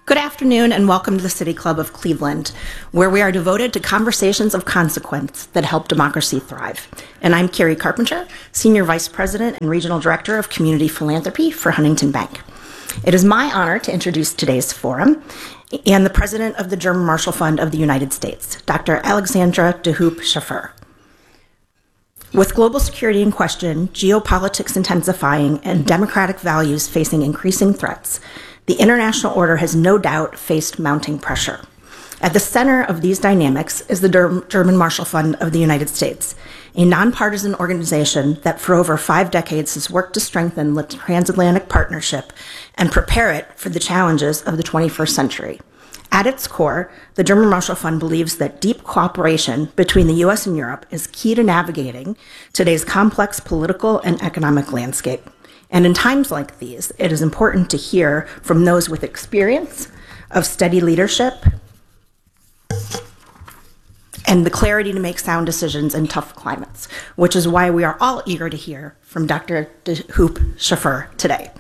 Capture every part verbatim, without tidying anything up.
Good afternoon and welcome to the City Club of Cleveland, where we are devoted to conversations of consequence that help democracy thrive. And I'm Carrie Carpenter, Senior Vice President and Regional Director of Community Philanthropy for Huntington Bank. It is my honor to introduce today's forum and the President of the German Marshall Fund of the United States, Doctor Alexandra De Hoop Scheffer. With global security in question, geopolitics intensifying, and democratic values facing increasing threats, the international order has no doubt faced mounting pressure. At the center of these dynamics is the Der- German Marshall Fund of the United States, a nonpartisan organization that for over five decades has worked to strengthen the transatlantic partnership and prepare it for the challenges of the twenty-first century. At its core, the German Marshall Fund believes that deep cooperation between the U S and Europe is key to navigating today's complex political and economic landscape. And in times like these, it is important to hear from those with experience of steady leadership and the clarity to make sound decisions in tough climates, which is why we are all eager to hear from Doctor De Hoop Scheffer today.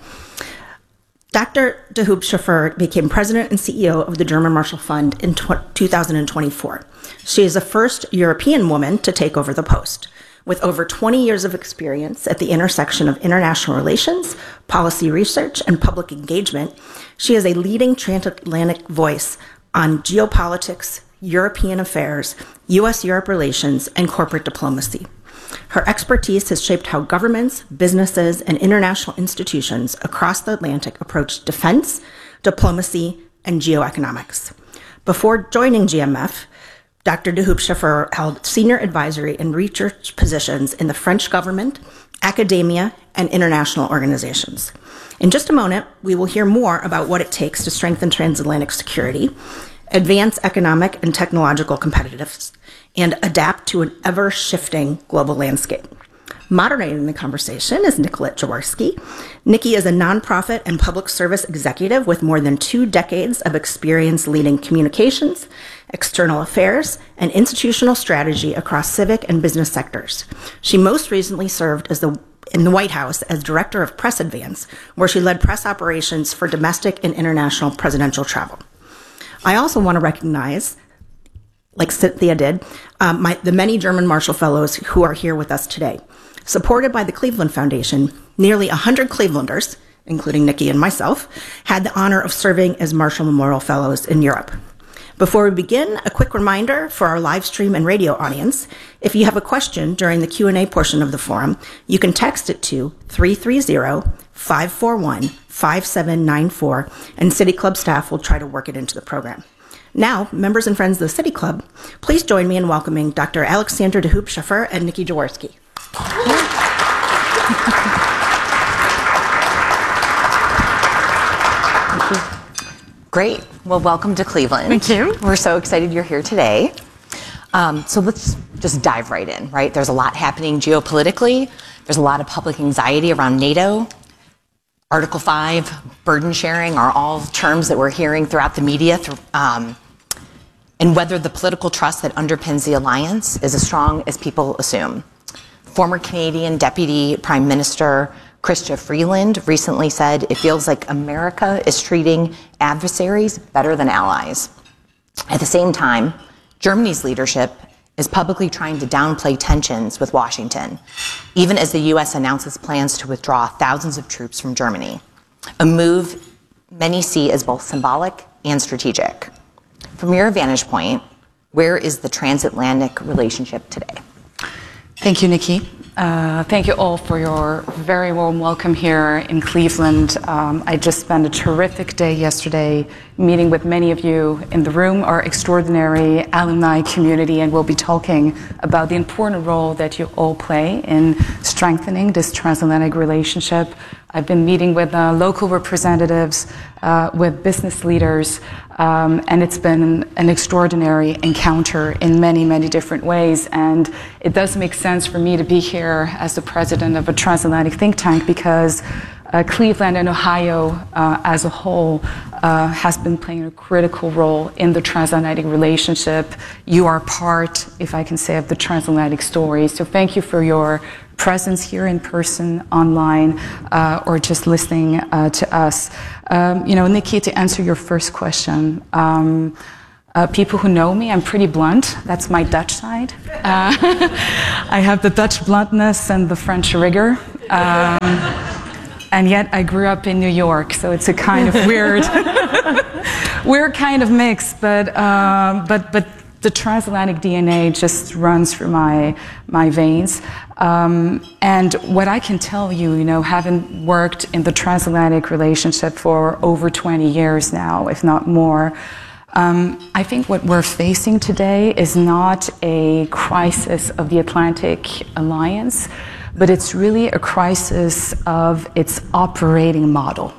Doctor De Hoop Scheffer became President and C E O of the German Marshall Fund in two thousand twenty-four. She is the first European woman to take over the post. With over twenty years of experience at the intersection of international relations, policy research, and public engagement, she is a leading transatlantic voice on geopolitics, European affairs, U S Europe relations, and corporate diplomacy. Her expertise has shaped how governments, businesses, and international institutions across the Atlantic approach defense, diplomacy, and geoeconomics. Before joining G M F, Doctor De Hoop Scheffer held senior advisory and research positions in the French government, academia, and international organizations. In just a moment, we will hear more about what it takes to strengthen transatlantic security, advance economic and technological competitiveness, and adapt to an ever-shifting global landscape. Moderating the conversation is Nicolette Jaworski. Nikki is a nonprofit and public service executive with more than two decades of experience leading communications, external affairs, and institutional strategy across civic and business sectors. She most recently served as the in the White House as Director of Press Advance, where she led press operations for domestic and international presidential travel. I also want to recognize, like Cynthia did, um, my, the many German Marshall Fellows who are here with us today. Supported by the Cleveland Foundation, nearly one hundred Clevelanders, including Nikki and myself, had the honor of serving as Marshall Memorial Fellows in Europe. Before we begin, a quick reminder for our live stream and radio audience. If you have a question during the Q and A portion of the forum, you can text it to three three zero, five four one, five seven nine four, and City Club staff will try to work it into the program. Now, members and friends of the City Club, please join me in welcoming Doctor Alexandra De Hoop Scheffer and Nikki Jaworski. Great. Well, welcome to Cleveland. Thank you. We're so excited you're here today. Um, so let's just dive right in, right? There's a lot happening geopolitically. There's a lot of public anxiety around NATO. Article five, burden sharing are all terms that we're hearing throughout the media. Th- um, and whether the political trust that underpins the alliance is as strong as people assume. Former Canadian Deputy Prime Minister Chrystia Freeland recently said it feels like America is treating adversaries better than allies. At the same time, Germany's leadership is publicly trying to downplay tensions with Washington, even as the U S announces plans to withdraw thousands of troops from Germany, a move many see as both symbolic and strategic. From your vantage point, where is the transatlantic relationship today? Thank you, Nikki. Uh, thank you all for your very warm welcome here in Cleveland. Um, I just spent a terrific day yesterday meeting with many of you in the room, our extraordinary alumni community, and we'll be talking about the important role that you all play in strengthening this transatlantic relationship. I've been meeting with uh, local representatives, uh, with business leaders, um, and it's been an extraordinary encounter in many, many different ways. And it does make sense for me to be here as the president of a transatlantic think tank because uh, Cleveland and Ohio uh, as a whole uh, has been playing a critical role in the transatlantic relationship. You are part, if I can say, of the transatlantic story. So thank you for your presence here in person, online, uh, or just listening uh, to us. Um, you know, Nikki, to answer your first question, um, uh, people who know me, I'm pretty blunt. That's my Dutch side. Uh, I have the Dutch bluntness and the French rigor. Um, and yet I grew up in New York, so it's a kind of weird, weird kind of mix, but, um, but, but the transatlantic D N A just runs through my, my veins. Um, and what I can tell you, you know, having worked in the transatlantic relationship for over twenty years now, if not more, um, I think what we're facing today is not a crisis of the Atlantic Alliance, but it's really a crisis of its operating model.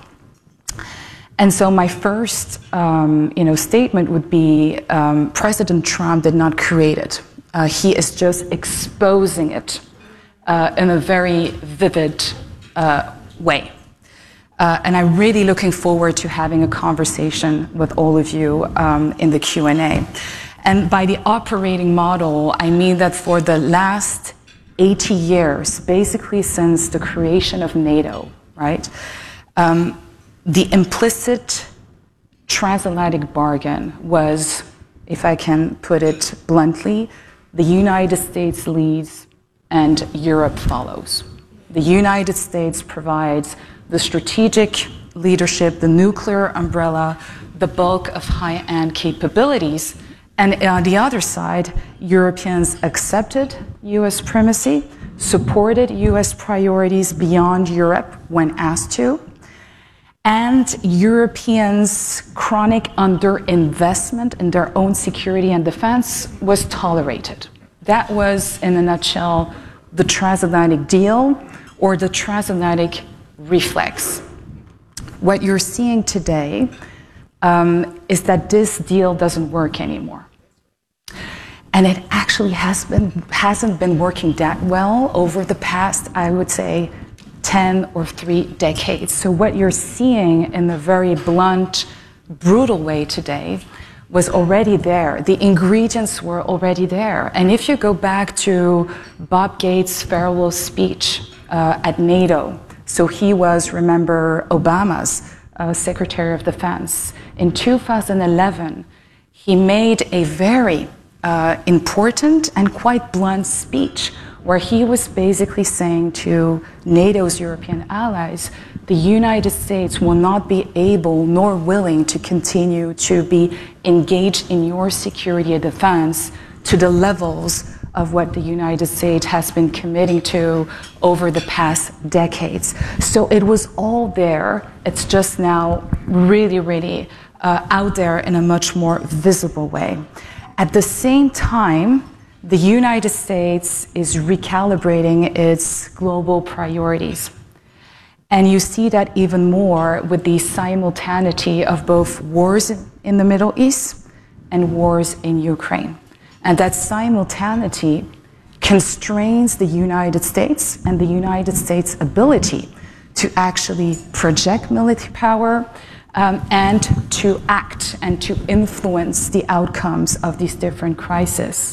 And so my first, um, you know, statement would be um, President Trump did not create it. Uh, he is just exposing it uh, in a very vivid uh, way. Uh, and I'm really looking forward to having a conversation with all of you um, in the Q and A. And by the operating model, I mean that for the last eighty years, basically since the creation of NATO, right? Um, The implicit transatlantic bargain was, if I can put it bluntly, the United States leads and Europe follows. The United States provides the strategic leadership, the nuclear umbrella, the bulk of high-end capabilities, and on the other side, Europeans accepted U S primacy, supported U S priorities beyond Europe when asked to, and Europeans' chronic underinvestment in their own security and defense was tolerated. That was, in a nutshell, the transatlantic deal or the transatlantic reflex. What you're seeing today um, is that this deal doesn't work anymore. And it actually has been, hasn't been working that well over the past, I would say, ten or three decades. So what you're seeing in a very blunt, brutal way today was already there. The ingredients were already there. And if you go back to Bob Gates' farewell speech uh, at NATO, so he was, remember, Obama's uh, Secretary of Defense. In two thousand eleven, he made a very uh, important and quite blunt speech where he was basically saying to NATO's European allies, the United States will not be able nor willing to continue to be engaged in your security and defense to the levels of what the United States has been committing to over the past decades. So it was all there. It's just now really, really uh, out there in a much more visible way. At the same time, the United States is recalibrating its global priorities. And you see that even more with the simultaneity of both wars in the Middle East and wars in Ukraine. And that simultaneity constrains the United States and the United States' ability to actually project military power um, and to act and to influence the outcomes of these different crises.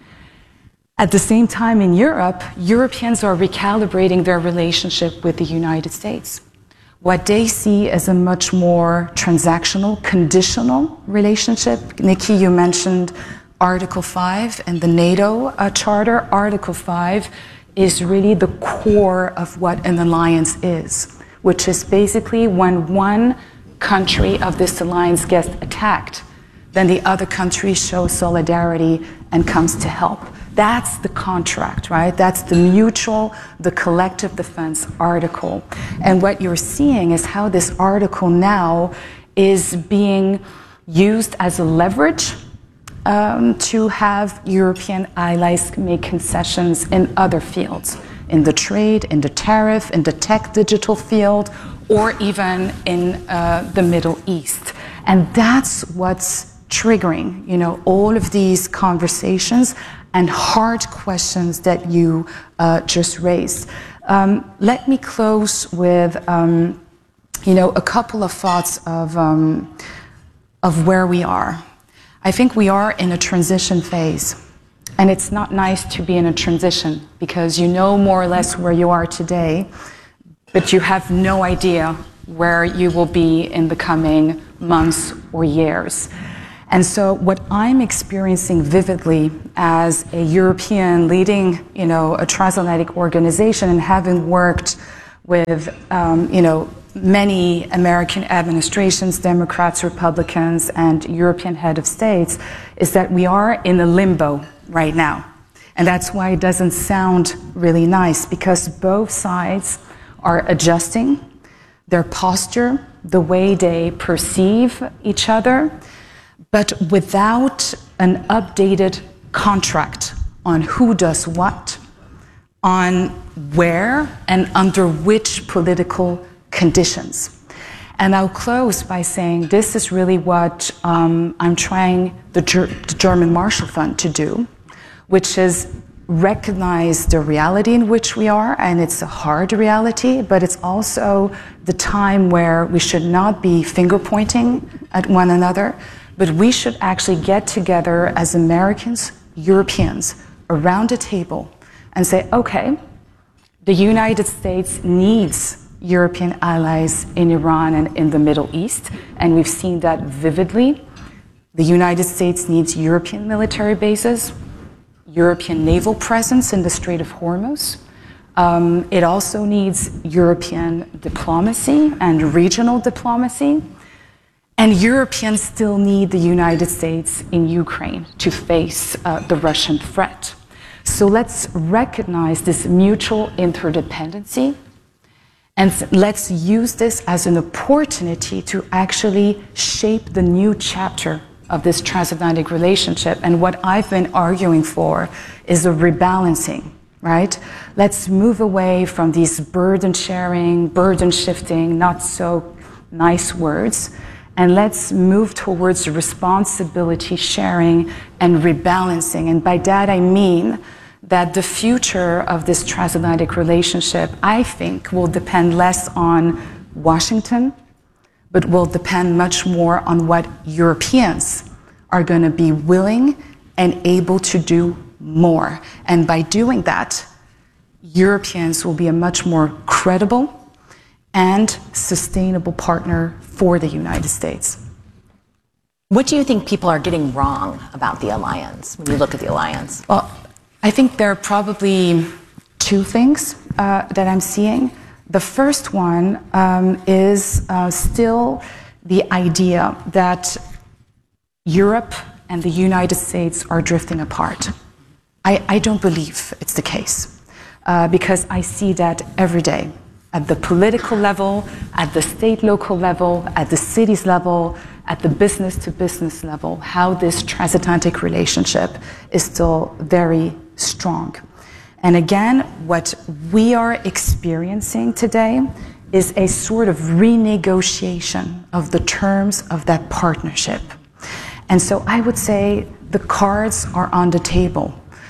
At the same time, in Europe, Europeans are recalibrating their relationship with the United States. What they see as a much more transactional, conditional relationship. Nikki, you mentioned Article five and the NATO uh, Charter. Article five is really the core of what an alliance is, which is basically when one country of this alliance gets attacked, then the other country shows solidarity and comes to help. That's the contract, right? That's the mutual, the collective defense article. And what you're seeing is how this article now is being used as a leverage um, to have European allies make concessions in other fields, in the trade, in the tariff, in the tech digital field, or even in uh, the Middle East. And that's what's triggering, you know, all of these conversations and hard questions that you uh, just raised. Um, let me close with, um, you know, a couple of thoughts of, um, of where we are. I think we are in a transition phase. And it's not nice to be in a transition because you know more or less where you are today, but you have no idea where you will be in the coming months or years. And so what I'm experiencing vividly as a European leading, you know, a transatlantic organization and having worked with, um, you know, many American administrations, Democrats, Republicans, and European head of states, is that we are in a limbo right now. And that's why it doesn't sound really nice, because both sides are adjusting their posture, the way they perceive each other, but without an updated contract on who does what, on where and under which political conditions. And I'll close by saying this is really what um, I'm trying the, Ger the German Marshall Fund to do, which is recognize the reality in which we are, and it's a hard reality, but it's also the time where we should not be finger pointing at one another, but we should actually get together as Americans, Europeans, around a table and say, okay, the United States needs European allies in Iran and in the Middle East, and we've seen that vividly. The United States needs European military bases, European naval presence in the Strait of Hormuz. Um, it also needs European diplomacy and regional diplomacy. And Europeans still need the United States in Ukraine to face uh, the Russian threat. So let's recognize this mutual interdependency, and let's use this as an opportunity to actually shape the new chapter of this transatlantic relationship. And what I've been arguing for is a rebalancing, right? Let's move away from these burden sharing, burden shifting, not so nice words, and let's move towards responsibility sharing and rebalancing. And by that I mean that the future of this transatlantic relationship, I think, will depend less on Washington, but will depend much more on what Europeans are going to be willing and able to do more. And by doing that, Europeans will be a much more credible and sustainable partner for the United States. What do you think people are getting wrong about the alliance when you look at the alliance? Well, I think there are probably two things uh, that I'm seeing. The first one um, is uh, still the idea that Europe and the United States are drifting apart. I, I don't believe it's the case, uh, because I see that every day at the political level, at the state local level, at the cities level, at the business to business level, how this transatlantic relationship is still very strong. And again, what we are experiencing today is a sort of renegotiation of the terms of that partnership. And so I would say the cards are on the table.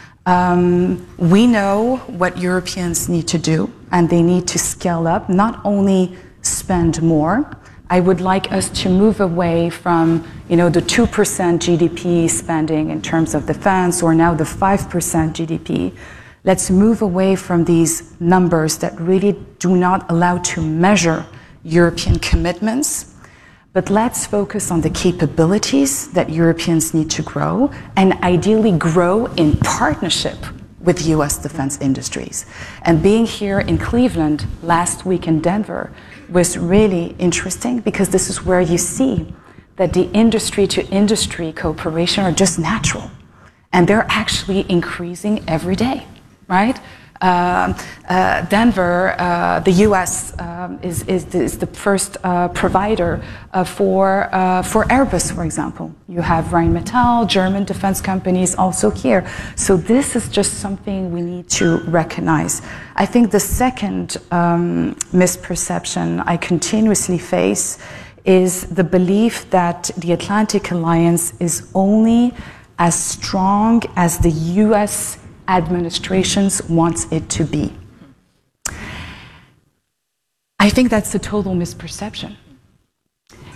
Um, we know what Europeans need to do, and they need to scale up, not only spend more. I would like us to move away from, you know, the two percent G D P spending in terms of defense, or now the five percent G D P. Let's move away from these numbers that really do not allow to measure European commitments, but let's focus on the capabilities that Europeans need to grow, and ideally grow in partnership with U S defense industries. And being here in Cleveland last week in Denver was really interesting, because this is where you see that the industry to industry cooperation are just natural, and they're actually increasing every day, right? Uh, uh, Denver, uh, the U S um, is, is, the, is the first uh, provider uh, for, uh, for Airbus, for example. You have Rheinmetall, German defense companies also here. So this is just something we need to recognize. I think the second um, misperception I continuously face is the belief that the Atlantic Alliance is only as strong as the U S administrations wants it to be. I think that's a total misperception.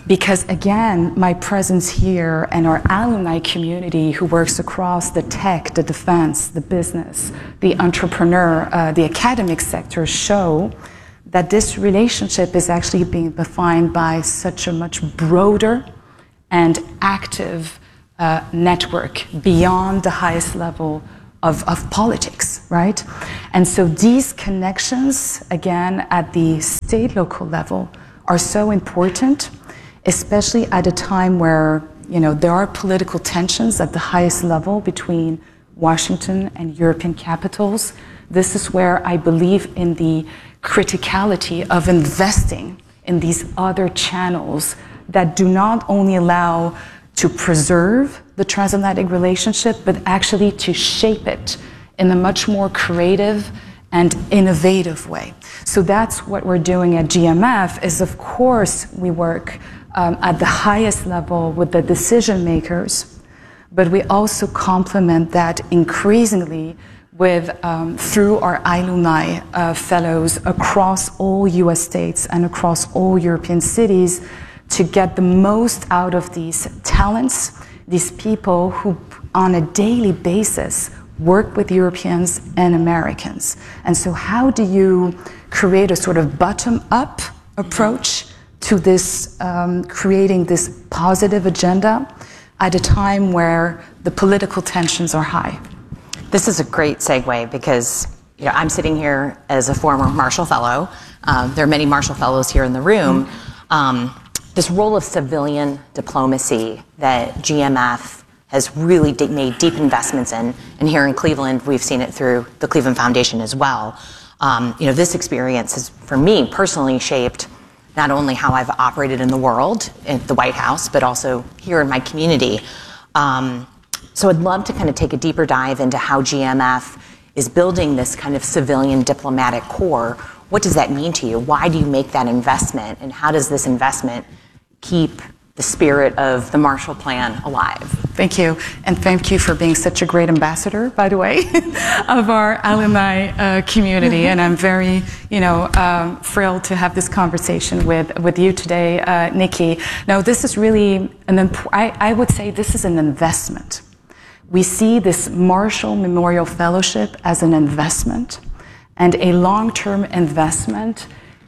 because again, my presence here and our alumni community who works across the tech, the defense, the business, the entrepreneur, uh, the academic sector show that this relationship is actually being defined by such a much broader and active uh, network beyond the highest level of, of politics, right? And so these connections, again, at the state local level are so important, especially at a time where, you know, there are political tensions at the highest level between Washington and European capitals. This is where I believe in the criticality of investing in these other channels that do not only allow to preserve the transatlantic relationship, but actually to shape it in a much more creative and innovative way. So that's what we're doing at G M F, is of course we work um, at the highest level with the decision makers, but we also complement that increasingly with, um, through our alumni uh, fellows across all U S states and across all European cities, to get the most out of these talents, these people who on a daily basis work with Europeans and Americans. And so how do you create a sort of bottom-up approach to this, um, creating this positive agenda at a time where the political tensions are high? This is a great segue because, you know, I'm sitting here as a former Marshall Fellow. Um, there are many Marshall Fellows here in the room. Um, this role of civilian diplomacy that G M F has really de- made deep investments in, and here in Cleveland, we've seen it through the Cleveland Foundation as well. Um, you know, this experience has, for me, personally shaped not only how I've operated in the world, in the White House, but also here in my community. Um, so I'd love to kind of take a deeper dive into how G M F is building this kind of civilian diplomatic core. What does that mean to you? Why do you make that investment? And how does this investment keep the spirit of the Marshall Plan alive? Thank you. And thank you for being such a great ambassador, by the way, of our alumni uh, community. And I'm very, you know, um, thrilled to have this conversation with, with you today, uh, Nikki. Now, this is really, an imp- I, I would say this is an investment. We see this Marshall Memorial Fellowship as an investment and a long-term investment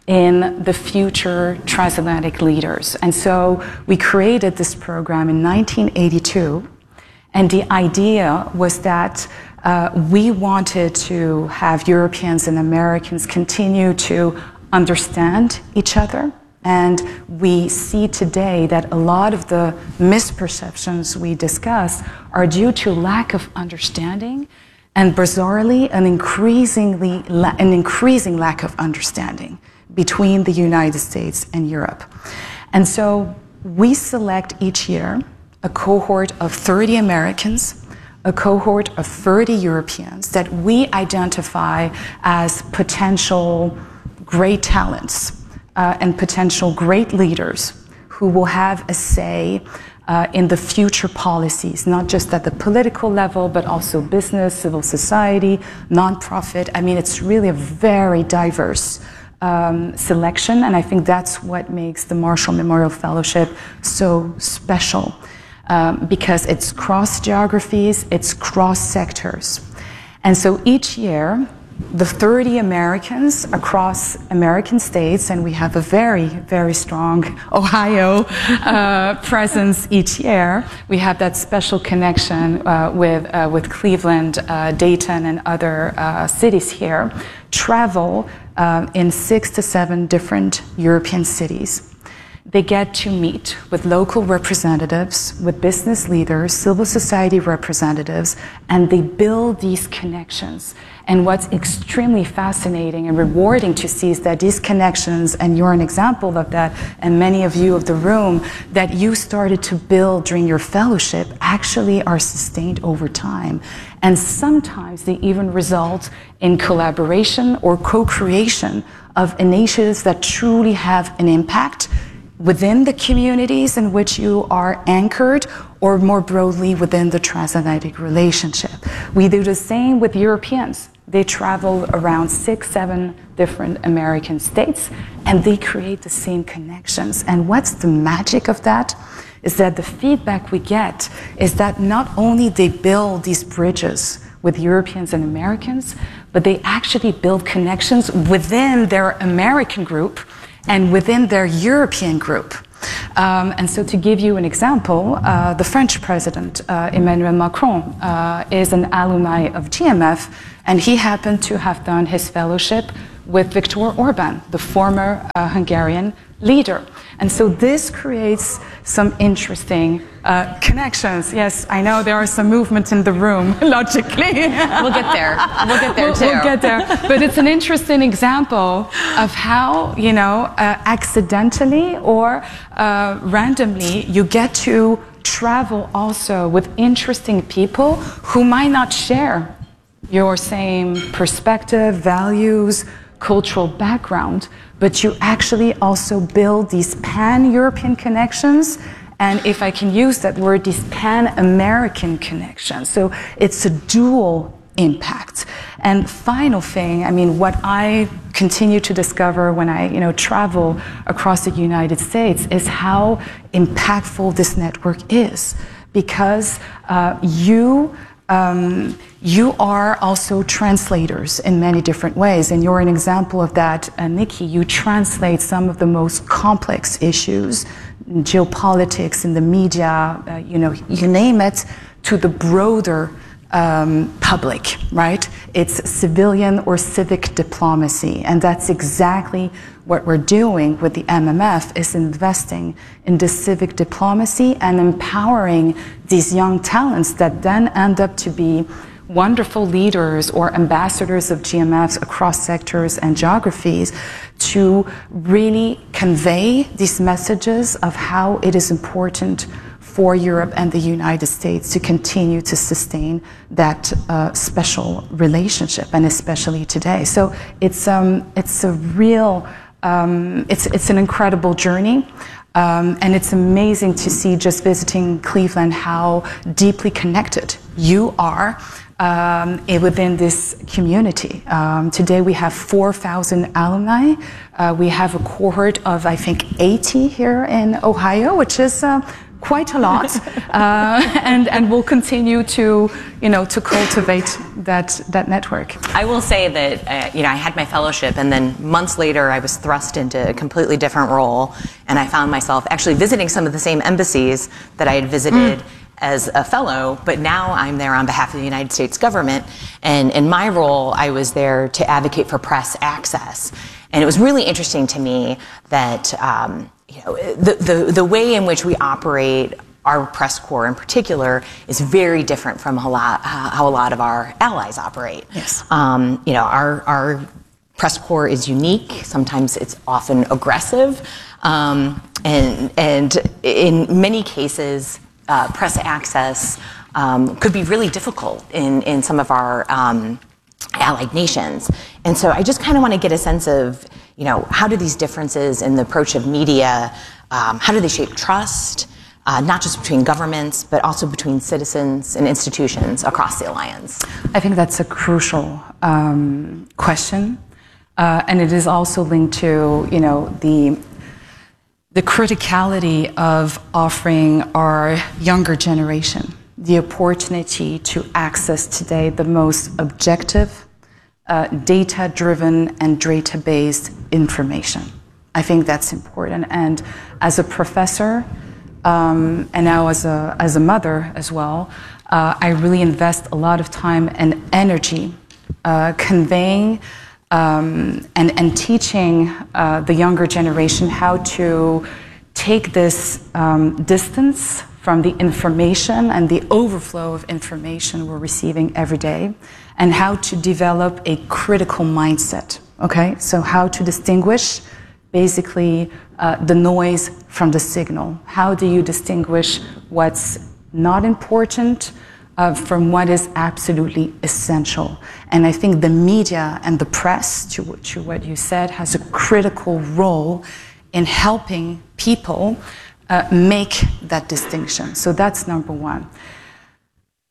in the future transatlantic leaders. And so we created this program in nineteen eighty-two, and the idea was that uh, we wanted to have Europeans and Americans continue to understand each other. And we see today that a lot of the misperceptions we discuss are due to lack of understanding, and bizarrely, an increasingly la- an increasing lack of understanding between the United States and Europe. And so we select each year a cohort of thirty Americans, a cohort of thirty Europeans that we identify as potential great talents uh, and potential great leaders who will have a say uh, in the future policies, not just at the political level, but also business, civil society, nonprofit. I mean, it's really a very diverse Um, selection, and I think that's what makes the Marshall Memorial Fellowship so special, um, because it's cross geographies, it's cross sectors. And so each year, the thirty Americans across American states, and we have a very, very strong Ohio uh, presence each year. We have that special connection uh, with, uh, with Cleveland, uh, Dayton, and other uh, cities here, travel uh, in six to seven different European cities. They get to meet with local representatives, with business leaders, civil society representatives, and they build these connections. And what's extremely fascinating and rewarding to see is that these connections, and you're an example of that, and many of you of the room, that you started to build during your fellowship actually are sustained over time. And sometimes they even result in collaboration or co-creation of initiatives that truly have an impact within the communities in which you are anchored, or more broadly within the transatlantic relationship. We do the same with Europeans. They travel around six, seven different American states, and they create the same connections. And what's the magic of that? Is that the feedback we get is that not only they build these bridges with Europeans and Americans, but they actually build connections within their American group and within their European group. Um, and so to give you an example, uh, the French president, uh, Emmanuel Macron, uh, is an alumni of G M F, and he happened to have done his fellowship with Viktor Orban, the former uh, Hungarian leader. And so this creates some interesting uh, connections. Yes, I know there are some movement in the room, logically. We'll get there. We'll get there, we'll, too. We'll get there. But it's an interesting example of how, you know, uh, accidentally or uh, randomly, you get to travel also with interesting people who might not share your same perspective, values, cultural background, but you actually also build these pan-European connections, and if I can use that word, these pan-American connections. So it's a dual impact. And final thing, I mean, what I continue to discover when I, you know, travel across the United States is how impactful this network is, because uh, you Um, you are also translators in many different ways, and you're an example of that, uh, Nikki. You translate some of the most complex issues, geopolitics, in the media, uh, you know, you name it, to the broader um, public, right? It's civilian or civic diplomacy, and that's exactly what we're doing with the M M F, is investing in the civic diplomacy and empowering these young talents that then end up to be wonderful leaders or ambassadors of G M Fs across sectors and geographies, to really convey these messages of how it is important for Europe and the United States to continue to sustain that uh, special relationship, and especially today. So it's um, it's a real um, it's it's an incredible journey. Um, and it's amazing to see, just visiting Cleveland, how deeply connected you are um, within this community. Um, today we have four thousand alumni. Uh, we have a cohort of, I think, eighty here in Ohio, which is uh, quite a lot, uh, and and we'll continue to, you know, to cultivate that that network. I will say that uh, you know, I had my fellowship, and then months later I was thrust into a completely different role, and I found myself actually visiting some of the same embassies that I had visited mm. as a fellow, but now I'm there on behalf of the United States government, and in my role I was there to advocate for press access, and it was really interesting to me that um, you know, the, the, the way in which we operate, our press corps in particular, is very different from a lot, uh, how a lot of our allies operate. Yes. Um, you know, our, our press corps is unique. Sometimes it's often aggressive. Um, and, and in many cases, uh, press access um, could be really difficult in, in some of our um, allied nations. And so I just kind of want to get a sense of, you know, how do these differences in the approach of media, um, how do they shape trust, uh, not just between governments, but also between citizens and institutions across the alliance? I think that's a crucial um, question, uh, and it is also linked to, you know, the the criticality of offering our younger generation the opportunity to access today the most objective, uh, data-driven and data-based information. I think that's important. And as a professor, um, and now as a, as a mother as well, uh, I really invest a lot of time and energy uh, conveying um, and, and teaching uh, the younger generation how to take this um, distance from the information and the overflow of information we're receiving every day, and how to develop a critical mindset, okay? So how to distinguish basically uh, the noise from the signal. How do you distinguish what's not important uh, from what is absolutely essential? And I think the media and the press, to, to what you said, has a critical role in helping people Uh, make that distinction. So that's number one.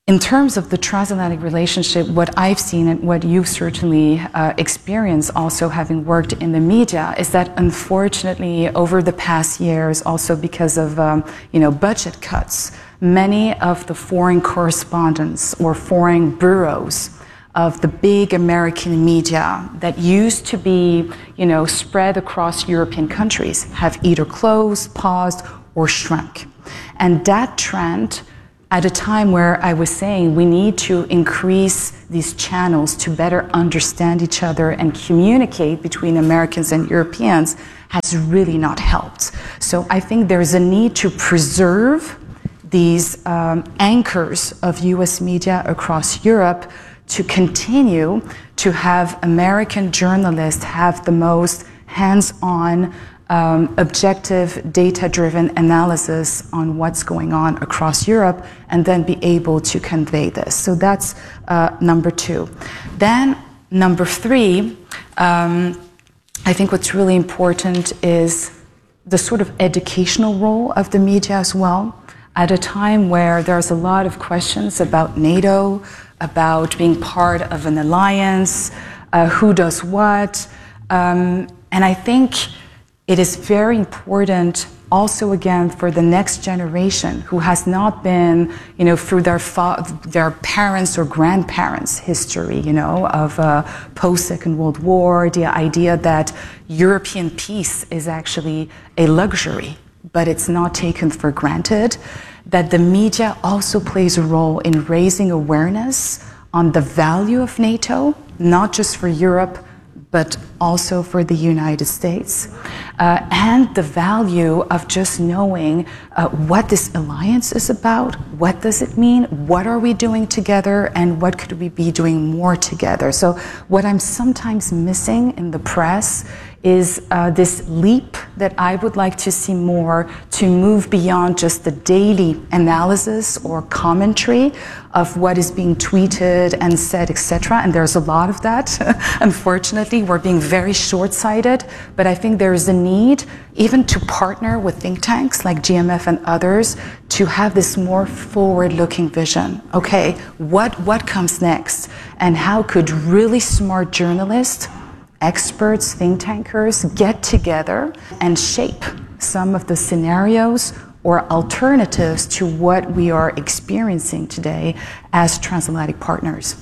in terms of the transatlantic relationship, what I've seen and what you've certainly uh, experienced also having worked in the media is that unfortunately over the past years, also because of um, you know, budget cuts, many of the foreign correspondents or foreign bureaus of the big American media that used to be you know, spread across European countries have either closed, paused, or shrunk. And that trend, at a time where I was saying we need to increase these channels to better understand each other and communicate between Americans and Europeans, has really not helped. So I think there's a need to preserve these um, anchors of U S media across Europe to continue to have American journalists have the most hands-on Um, objective, data-driven analysis on what's going on across Europe, and then be able to convey this. So that's uh, number two. Then number three, um, I think what's really important is the sort of educational role of the media as well. At a time where there's a lot of questions about NATO, about being part of an alliance, uh, who does what, um, and I think it is very important also, again, for the next generation who has not been, you know, through their fa- their parents' or grandparents' history, you know, of uh, post-Second World War, the idea that European peace is actually a luxury, but it's not taken for granted, that the media also plays a role in raising awareness on the value of NATO, not just for Europe, but also for the United States, uh, and the value of just knowing uh, what this alliance is about, what does it mean, what are we doing together, and what could we be doing more together. So what I'm sometimes missing in the press is uh, this leap that I would like to see more to move beyond just the daily analysis or commentary of what is being tweeted and said, et cetera. And there's a lot of that. Unfortunately, we're being very short-sighted, but I think there is a need even to partner with think tanks like G M F and others to have this more forward-looking vision. Okay, what, what comes next? And how could really smart journalists, experts, think tankers get together and shape some of the scenarios or alternatives to what we are experiencing today as transatlantic partners?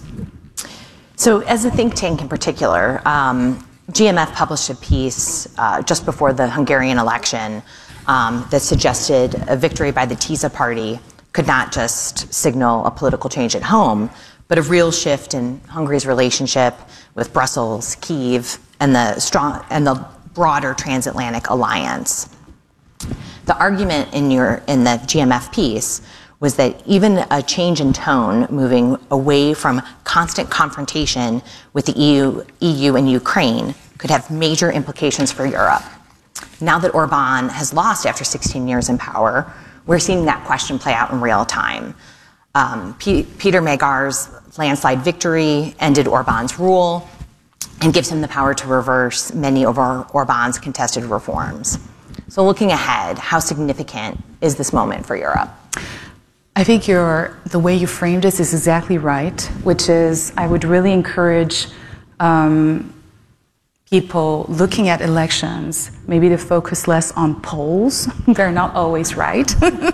So as a think tank in particular, um, G M F published a piece uh, just before the Hungarian election um, that suggested a victory by the TISA party could not just signal a political change at home, but a real shift in Hungary's relationship with Brussels, Kyiv, and the strong and the broader transatlantic alliance. The argument in your in the G M F piece was that even a change in tone, moving away from constant confrontation with the E U, E U and Ukraine, could have major implications for Europe. Now that Orban has lost after sixteen years in power, we're seeing that question play out in real time. Um, P- Peter Magyar's landslide victory ended Orban's rule and gives him the power to reverse many of our Orban's contested reforms. So looking ahead, how significant is this moment for Europe? I think your, the way you framed this is exactly right, which is I would really encourage um, people looking at elections maybe to focus less on polls. They're not always right.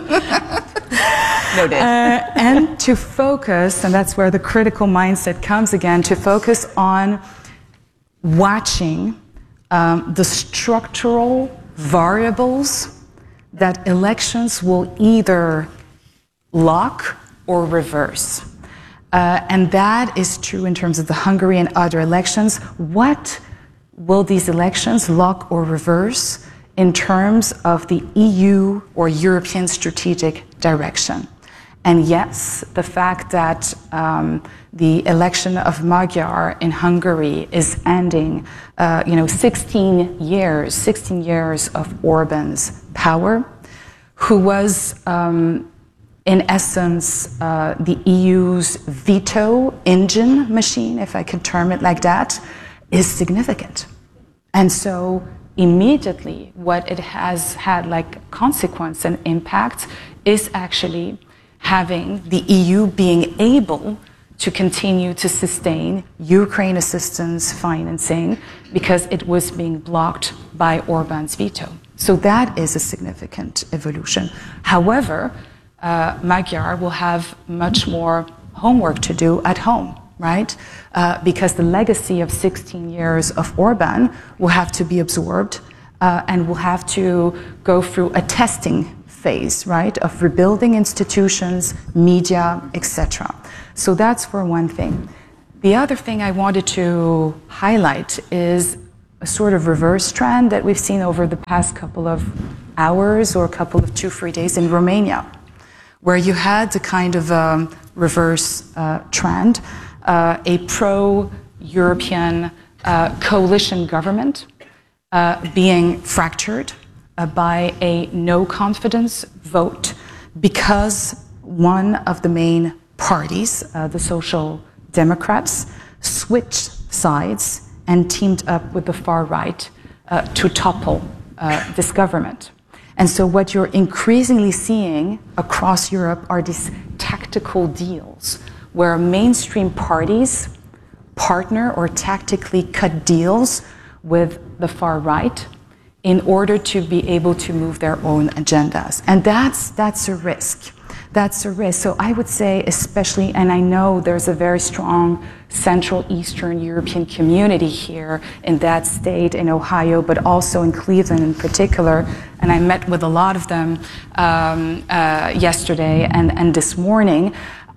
Noted. Uh, and to focus, and that's where the critical mindset comes again, to focus on watching um, the structural variables that elections will either lock or reverse. Uh, and that is true in terms of the Hungary and other elections. What will these elections lock or reverse in terms of the E U or European strategic direction? And yes, the fact that um, the election of Magyar in Hungary is ending, uh, you know, sixteen years, sixteen years of Orban's power, who was, um, in essence, uh, the E U's veto engine machine, if I could term it like that, is significant. And so immediately what it has had like consequence and impact is actually having the E U being able to continue to sustain Ukraine assistance financing because it was being blocked by Orban's veto. So that is a significant evolution. However, uh, Magyar will have much more homework to do at home, right? Uh, because the legacy of sixteen years of Orban will have to be absorbed uh, and will have to go through a testing phase, right, of rebuilding institutions, media, et cetera. So that's for one thing. The other thing I wanted to highlight is a sort of reverse trend that we've seen over the past couple of hours or a couple of two, three days in Romania, where you had the kind of um, reverse uh, trend, uh, a pro-European uh, coalition government uh, being fractured uh, by a no-confidence vote because one of the main parties, uh, the Social Democrats, switched sides and teamed up with the far right uh, to topple uh, this government. And so what you're increasingly seeing across Europe are these tactical deals where mainstream parties partner or tactically cut deals with the far right in order to be able to move their own agendas. And that's, that's a risk. That's a risk. So I would say especially, and I know there's a very strong Central Eastern European community here in that state, in Ohio, but also in Cleveland in particular, and I met with a lot of them um, uh, yesterday and, and this morning.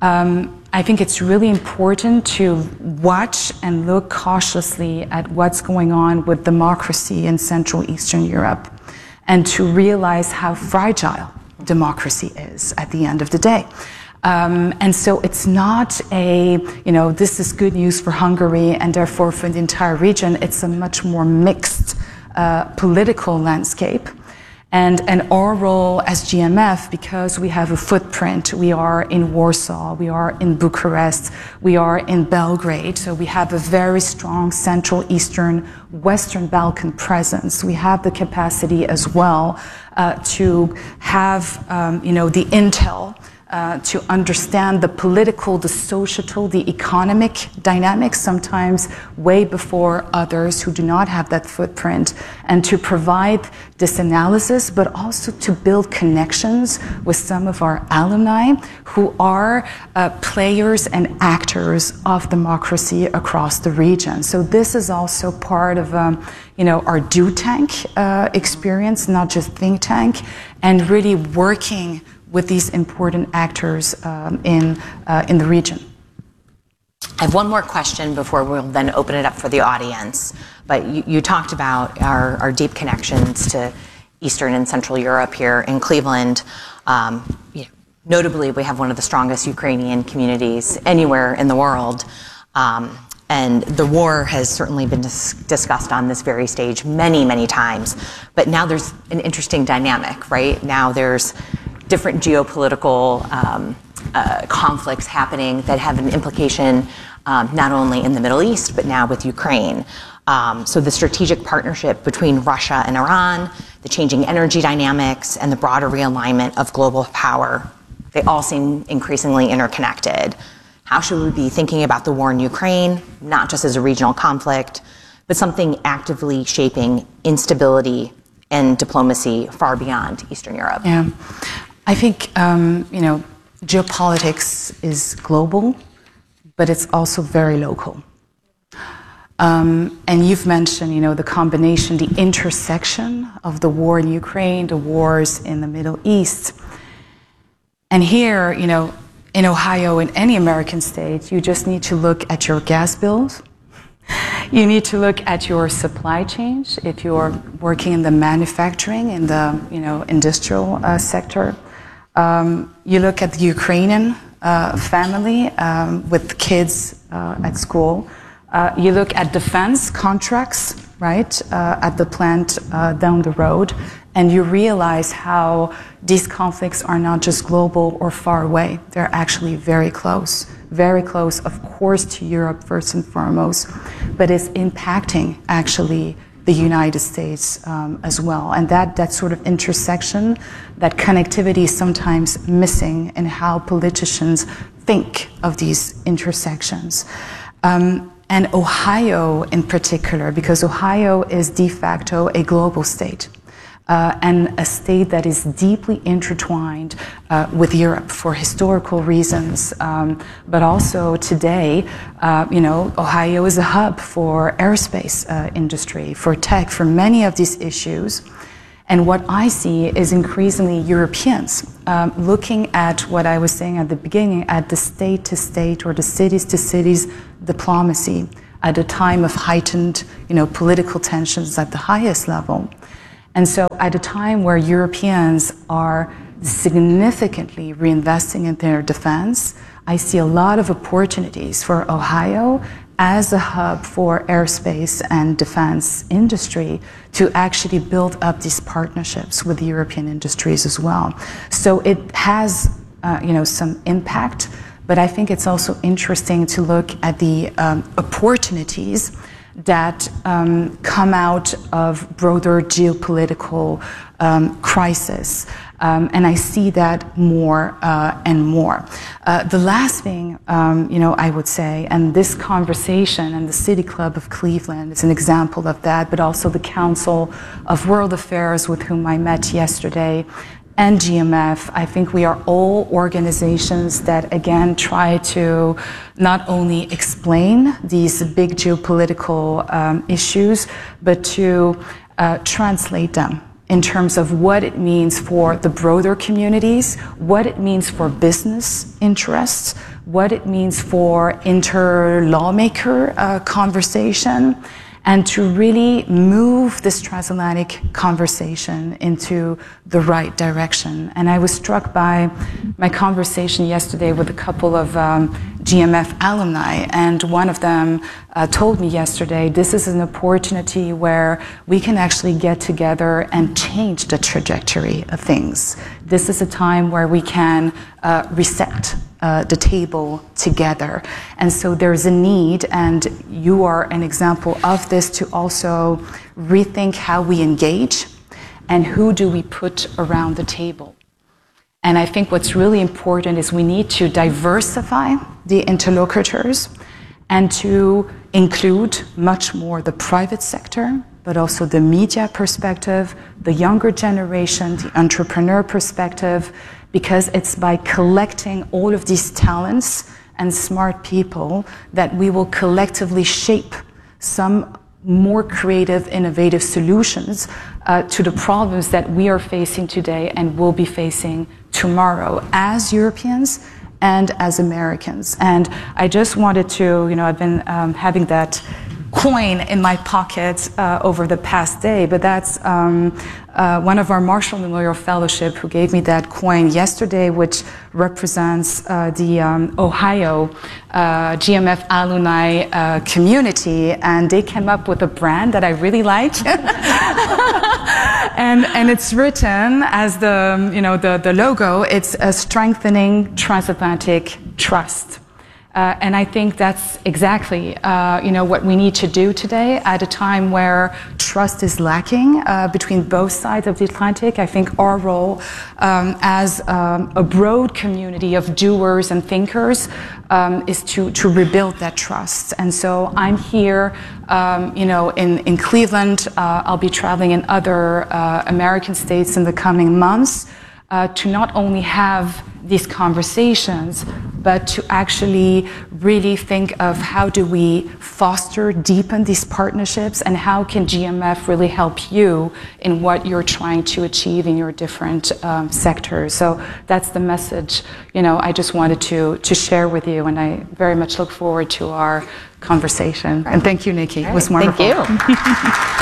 Um, I think it's really important to watch and look cautiously at what's going on with democracy in Central Eastern Europe and to realize how fragile democracy is at the end of the day. Um, and so it's not a, you know, this is good news for Hungary and therefore for the entire region. It's a much more mixed uh, political landscape. And, and our role as G M F, because we have a footprint, we are in Warsaw, we are in Bucharest, we are in Belgrade, so we have a very strong Central Eastern, Western Balkan presence. We have the capacity as well uh, to have, um, you know, the intel Uh, to understand the political, the societal, the economic dynamics, sometimes way before others who do not have that footprint, and to provide this analysis, but also to build connections with some of our alumni who are uh, players and actors of democracy across the region. So this is also part of um, you know, our do tank uh, experience, not just think tank, and really working with these important actors um, in, uh, in the region. I have one more question before we'll then open it up for the audience. But you, you talked about our, our deep connections to Eastern and Central Europe here in Cleveland. Um, you know, notably, we have one of the strongest Ukrainian communities anywhere in the world. Um, and the war has certainly been dis- discussed on this very stage many, many times. But now there's an interesting dynamic, right? Now there's different geopolitical um, uh, conflicts happening that have an implication um, not only in the Middle East, but now with Ukraine. Um, so the strategic partnership between Russia and Iran, the changing energy dynamics, and the broader realignment of global power, they all seem increasingly interconnected. How should we be thinking about the war in Ukraine, not just as a regional conflict, but something actively shaping instability and diplomacy far beyond Eastern Europe? Yeah. I think, um, you know, geopolitics is global, but it's also very local. Um, and you've mentioned, you know, the combination, the intersection of the war in Ukraine, the wars in the Middle East. And here, you know, in Ohio, in any American state, you just need to look at your gas bills. You need to look at your supply chains if you're working in the manufacturing, in the, you know, industrial uh, sector. Um, you look at the Ukrainian uh, family um, with kids uh, at school. Uh, you look at defense contracts, right, uh, at the plant uh, down the road, and you realize how these conflicts are not just global or far away. They're actually very close, very close, of course, to Europe first and foremost, but it's impacting actually the United States um, as well. And that, that sort of intersection, that connectivity is sometimes missing in how politicians think of these intersections. Um, and Ohio in particular, because Ohio is de facto a global state. Uh, and a state that is deeply intertwined uh, with Europe for historical reasons, um, but also today, uh, you know, Ohio is a hub for aerospace uh, industry, for tech, for many of these issues. And what I see is increasingly Europeans um, looking at what I was saying at the beginning, at the state-to-state or the cities-to-cities diplomacy at a time of heightened, you know, political tensions at the highest level. And so at a time where Europeans are significantly reinvesting in their defense, I see a lot of opportunities for Ohio as a hub for aerospace and defense industry to actually build up these partnerships with European industries as well. So it has uh, you know, some impact, but I think it's also interesting to look at the um, opportunities that um, come out of broader geopolitical um, crisis. Um, and I see that more uh, and more. Uh, the last thing, um, you know, I would say, and this conversation and the City Club of Cleveland is an example of that, but also the Council of World Affairs with whom I met yesterday, and G M F, I think we are all organizations that, again, try to not only explain these big geopolitical um, issues, but to uh, translate them in terms of what it means for the broader communities, what it means for business interests, what it means for inter-lawmaker uh, conversation, and to really move this transatlantic conversation into the right direction. And I was struck by my conversation yesterday with a couple of um, G M F alumni, and one of them uh, told me yesterday, this is an opportunity where we can actually get together and change the trajectory of things. This is a time where we can uh, reset Uh, the table together. And so there's a need, and you are an example of this, to also rethink how we engage and who do we put around the table. And I think what's really important is we need to diversify the interlocutors and to include much more the private sector, but also the media perspective, the younger generation, the entrepreneur perspective, because it's by collecting all of these talents and smart people that we will collectively shape some more creative, innovative solutions uh, to the problems that we are facing today and will be facing tomorrow as Europeans and as Americans. And I just wanted to, you know, I've been um, having that coin in my pocket uh, over the past day, but that's um, uh, one of our Marshall Memorial Fellowship who gave me that coin yesterday, which represents uh, the um, Ohio uh, G M F alumni uh, community, and they came up with a brand that I really like. and and it's written as the, you know, the, the logo, it's a strengthening transatlantic trust. Uh, and I think that's exactly, uh, you know, what we need to do today at a time where trust is lacking uh, between both sides of the Atlantic. I think our role um, as um, a broad community of doers and thinkers um, is to, to rebuild that trust. And so I'm here, um, you know, in, in Cleveland. Uh, I'll be traveling in other uh, American states in the coming months uh, to not only have these conversations, but to actually really think of how do we foster, deepen these partnerships, and how can G M F really help you in what you're trying to achieve in your different um, sectors. So that's the message, you know, I just wanted to, to share with you, and I very much look forward to our conversation. Right. And thank you, Nikki. Right. It was wonderful. Thank you.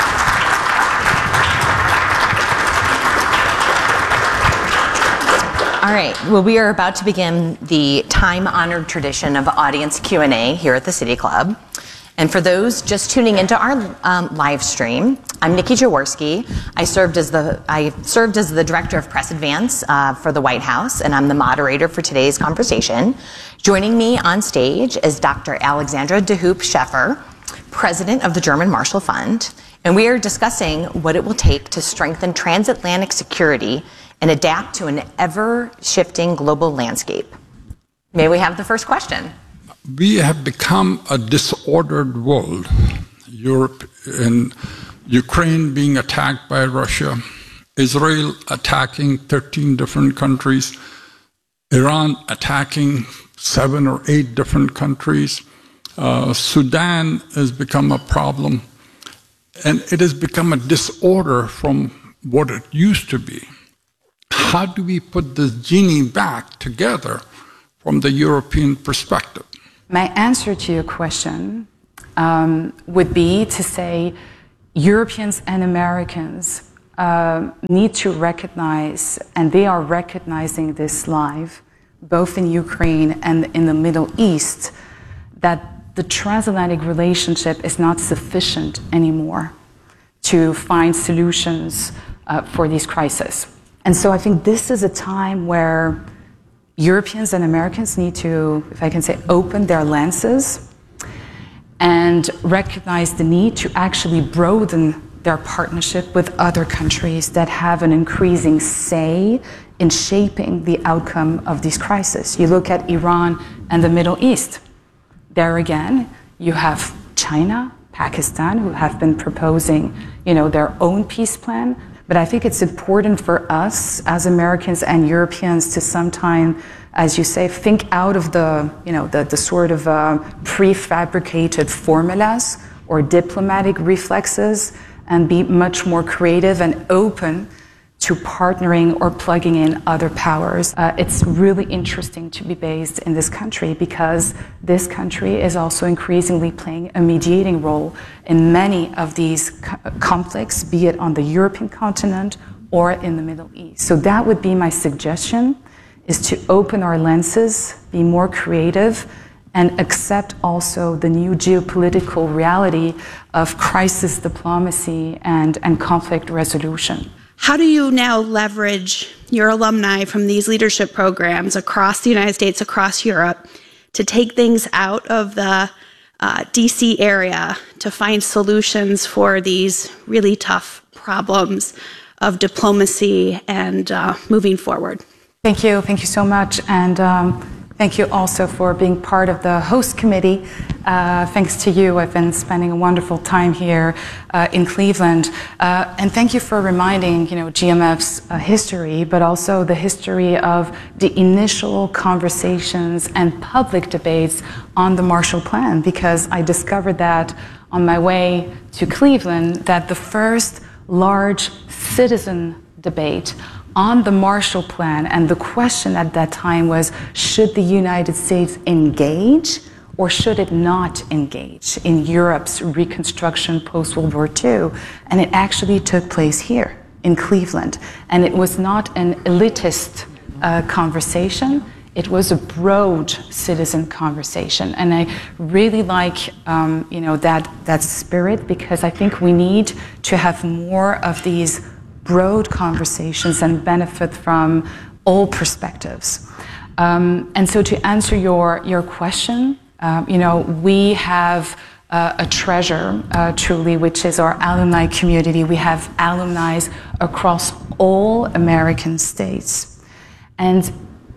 All right, well, we are about to begin the time-honored tradition of audience Q and A here at the City Club. And for those just tuning into our um, live stream, I'm Nikki Jaworski. I served as the I served as the Director of Press Advance uh, for the White House, and I'm the moderator for today's conversation. Joining me on stage is Doctor Alexandra De Hoop Scheffer, President of the German Marshall Fund. And we are discussing what it will take to strengthen transatlantic security and adapt to an ever-shifting global landscape. May we have the first question? We have become a disordered world. Europe and Ukraine being attacked by Russia, Israel attacking thirteen different countries, Iran attacking seven or eight different countries. Uh, Sudan has become a problem, and it has become a disorder from what it used to be. How do we put this genie back together from the European perspective? My answer to your question um, would be to say Europeans and Americans uh, need to recognize, and they are recognizing this live, both in Ukraine and in the Middle East, that the transatlantic relationship is not sufficient anymore to find solutions uh, for these crises. And so I think this is a time where Europeans and Americans need to, if I can say, open their lenses and recognize the need to actually broaden their partnership with other countries that have an increasing say in shaping the outcome of these crises. You look at Iran and the Middle East. There again, you have China, Pakistan, who have been proposing, you know, their own peace plan. But I think it's important for us as Americans and Europeans to sometime, as you say, think out of the, you know, the, the sort of uh, prefabricated formulas or diplomatic reflexes and be much more creative and open to partnering or plugging in other powers. Uh, it's really interesting to be based in this country because this country is also increasingly playing a mediating role in many of these co- conflicts, be it on the European continent or in the Middle East. So that would be my suggestion, is to open our lenses, be more creative, and accept also the new geopolitical reality of crisis diplomacy and, and conflict resolution. How do you now leverage your alumni from these leadership programs across the United States, across Europe, to take things out of the uh, D C area to find solutions for these really tough problems of diplomacy and uh, moving forward? Thank you. Thank you so much. And um, thank you also for being part of the host committee. Uh, thanks to you, I've been spending a wonderful time here uh, in Cleveland. Uh, and thank you for reminding, you know, G M F's uh, history, but also the history of the initial conversations and public debates on the Marshall Plan, because I discovered that on my way to Cleveland, that the first large citizen debate on the Marshall Plan, and the question at that time was, should the United States engage or should it not engage in Europe's reconstruction post-World War Two? And it actually took place here in Cleveland. And it was not an elitist uh, conversation, it was a broad citizen conversation. And I really like um, you know, that, that spirit, because I think we need to have more of these broad conversations and benefit from all perspectives. Um, and so to answer your, your question, um, you know, we have uh, a treasure, uh, truly, which is our alumni community. We have alumni across all American states. And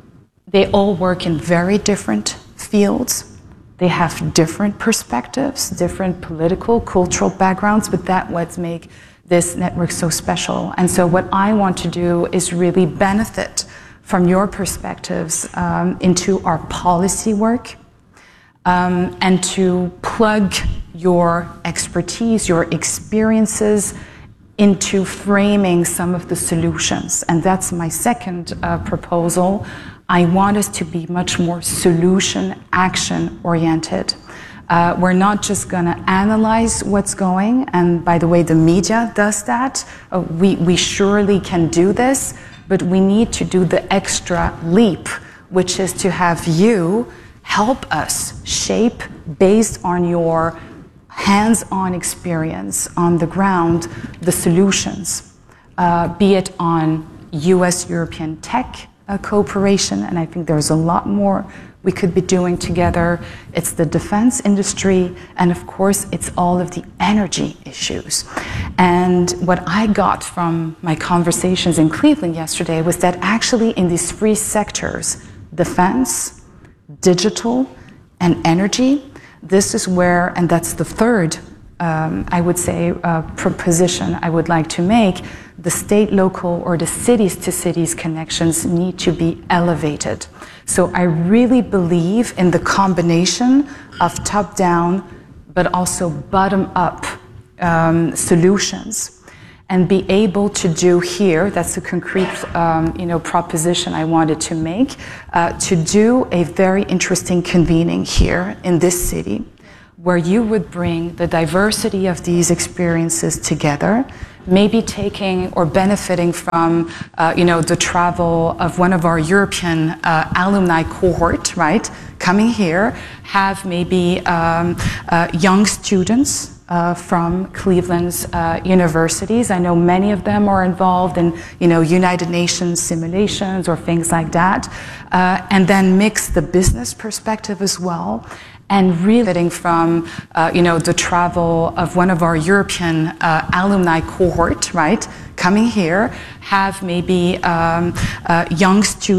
they all work in very different fields. They have different perspectives, different political, cultural backgrounds, but that's what makes this network so special. And so what I want to do is really benefit from your perspectives um, into our policy work, um, and to plug your expertise, your experiences into framing some of the solutions. And that's my second uh, proposal. I want us to be much more solution action oriented. Uh, we're not just going to analyze what's going, and by the way, the media does that. Uh, we, we surely can do this, but we need to do the extra leap, which is to have you help us shape, based on your hands-on experience on the ground, the solutions, uh, be it on U S European tech uh, cooperation, and I think there's a lot more we could be doing together. It's the defense industry, and of course, it's all of the energy issues. And what I got from my conversations in Cleveland yesterday was that actually in these three sectors, defense, digital, and energy, this is where, and that's the third, um, I would say, uh, proposition I would like to make, the state, local, or the cities to cities connections need to be elevated. So I really believe in the combination of top-down, but also bottom-up um, solutions, and be able to do here, that's a concrete um, you know, proposition I wanted to make, uh, to do a very interesting convening here in this city, where you would bring the diversity of these experiences together, maybe taking or benefiting from, uh, you know, the travel of one of our European uh, alumni cohort, right, coming here, have maybe um, uh, young students uh, from Cleveland's uh, universities. I know many of them are involved in, you know, United Nations simulations or things like that, uh, and then mix the business perspective as well. And really benefiting from, uh, you know, the travel of one of our European uh, alumni cohort, right, coming here, have maybe um, uh, young students